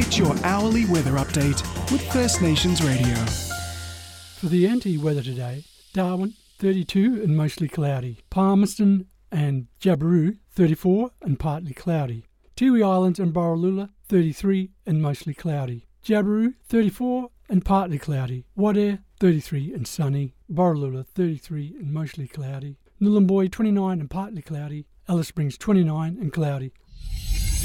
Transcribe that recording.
Get your hourly weather update with First Nations Radio. For the anti-weather today, Darwin 32 and mostly cloudy. Palmerston and Jabiru 34 and partly cloudy. Tiwi Islands and Borroloola 33 and mostly cloudy. Jabiru 34 and partly cloudy. Wadeye 33 and sunny. Borroloola 33 and mostly cloudy. Nhulunbuy 29 and partly cloudy. Alice Springs 29 and cloudy.